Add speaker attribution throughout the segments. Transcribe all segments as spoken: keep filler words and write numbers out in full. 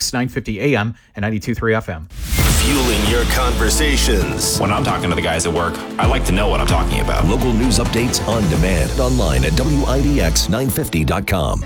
Speaker 1: X, nine fifty A M and ninety-two point three F M.
Speaker 2: Fueling your conversations.
Speaker 3: When I'm talking to the guys at work, I like to know what I'm talking about.
Speaker 2: Local news updates on demand. Online at W I D X nine fifty dot com.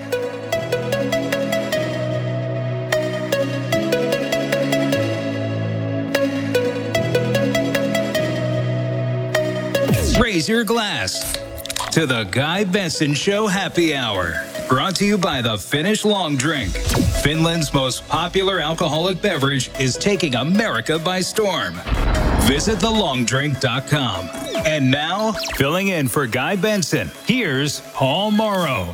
Speaker 4: Raise your glass to the Guy Benson Show Happy Hour. Brought to you by the Finnish Long Drink. Finland's most popular alcoholic beverage is taking America by storm. Visit the long drink dot com. And now, filling in for Guy Benson, here's Paul Morrow.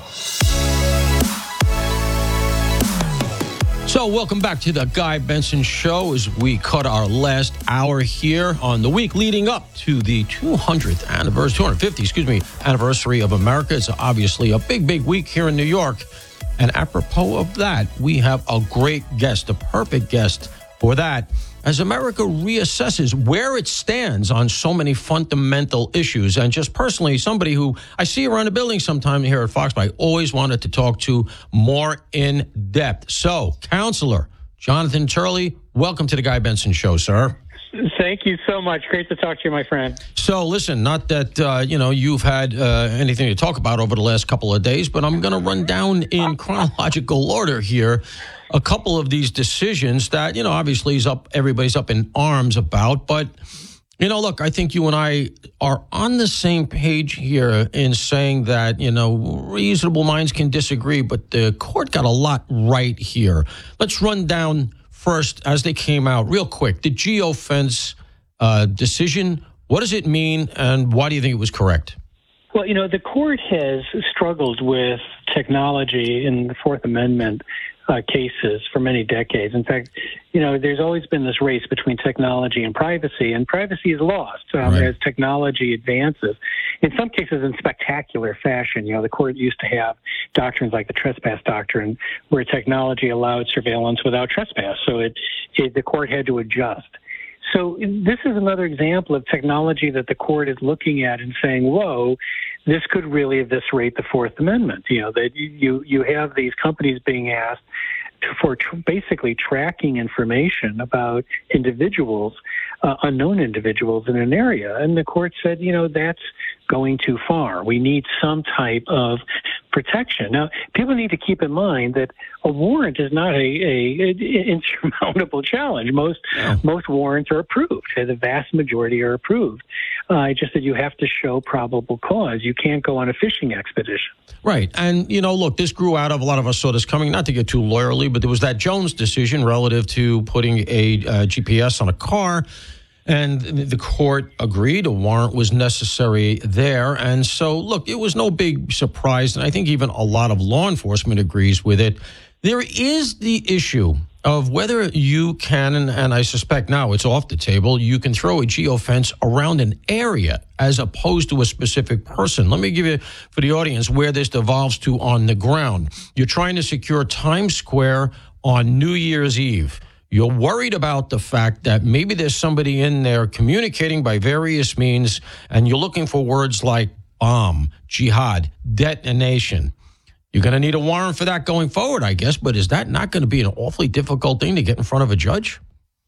Speaker 5: So welcome back to the Guy Benson Show as we cut our last hour here on the week leading up to the two hundredth anniversary, two hundred fiftieth, excuse me, anniversary of America. It's obviously a big, big week here in New York. And apropos of that, we have a great guest, a perfect guest for that, as America reassesses where it stands on so many fundamental issues. And just personally, somebody who I see around the building sometime here at Fox, but I always wanted to talk to more in depth. So, Counselor Jonathan Turley, welcome to the Guy Benson Show, sir.
Speaker 6: Thank you so much. Great to talk to you, my friend.
Speaker 5: So, listen, not that, uh, you know, you've had uh, anything to talk about over the last couple of days, but I'm going to run down in chronological order here a couple of these decisions that, you know, obviously is up, everybody's up in arms about. But, you know, look, I think you and I are on the same page here in saying that, you know, reasonable minds can disagree, but the court got a lot right here. Let's run down first, as they came out, real quick, the geofence uh, decision. What does it mean, and why do you think it was correct?
Speaker 6: Well, you know, the court has struggled with technology in the Fourth Amendment uh, cases for many decades. In fact, you know, there's always been this race between technology and privacy, and privacy is lost um, right. as technology advances. In some cases, in spectacular fashion. You know, the court used to have doctrines like the trespass doctrine, where technology allowed surveillance without trespass. So it, it the court had to adjust. So this is another example of technology that the court is looking at and saying, whoa, this could really eviscerate the Fourth Amendment. You know, that you, you have these companies being asked to, for tr- basically tracking information about individuals, uh, unknown individuals in an area. And the court said, you know, that's going too far. We need some type of protection. Now, people need to keep in mind that a warrant is not a, a, a insurmountable challenge. Most yeah. most warrants are approved. The vast majority are approved. Uh, just that you have to show probable cause. You can't go on a fishing expedition.
Speaker 5: Right. And, you know, look, this grew out of, a lot of us saw this coming, not to get too lawyerly, but there was that Jones decision relative to putting a uh, G P S on a car. And the court agreed a warrant was necessary there. And so, look, it was no big surprise. And I think even a lot of law enforcement agrees with it. There is the issue of whether you can, and, and I suspect now it's off the table, you can throw a geofence around an area as opposed to a specific person. Let me give you, for the audience, where this devolves to on the ground. You're trying to secure Times Square on New Year's Eve. You're worried about the fact that maybe there's somebody in there communicating by various means, and you're looking for words like bomb, jihad, detonation. You're going to need a warrant for that going forward, I guess, but is that not going to be an awfully difficult thing to get in front of a judge?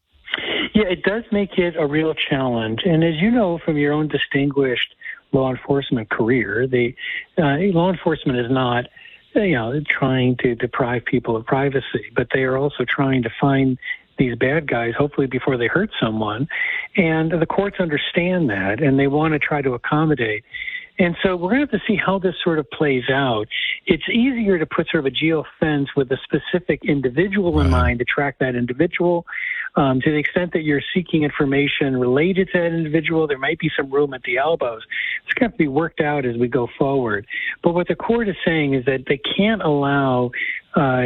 Speaker 6: Yeah, it does make it a real challenge. And as you know from your own distinguished law enforcement career, the uh, law enforcement is not you know, trying to deprive people of privacy, but they are also trying to find these bad guys, hopefully before they hurt someone. And the courts understand that, and they want to try to accommodate. And so we're going to have to see how this sort of plays out. It's easier to put sort of a geofence with a specific individual in mind to track that individual. Um, to the extent that you're seeking information related to that individual, there might be some room at the elbows. It's going to have to be worked out as we go forward. But what the court is saying is that they can't allow uh,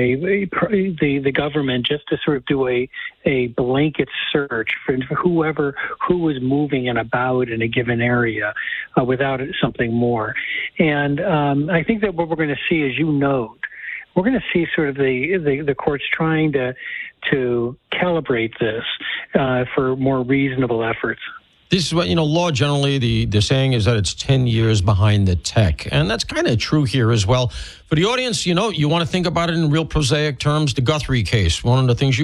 Speaker 6: the the government just to sort of do a, a blanket search for whoever who was moving and about in a given area uh, without something more. And um, I think that what we're going to see, as you note, we're going to see sort of the, the, the courts trying to to calibrate this uh, for more reasonable efforts.
Speaker 5: This is what, you know, law generally, the, the saying is that it's ten years behind the tech. And that's kind of true here as well. For the audience, you know, you want to think about it in real prosaic terms, the Guthrie case, one of the things you